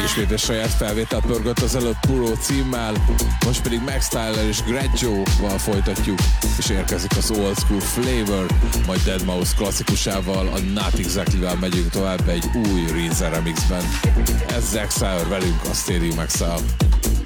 ismét egy saját felvételt pörgött az előbb Puro címmel, most pedig Max Tyler és Greggio-val folytatjuk, és érkezik az Old School Flavor, majd Deadmau5 klasszikusával, a Not Exactly-vel megyünk tovább egy új Rinse remixben. Ez Exile velünk a Stadium Exile.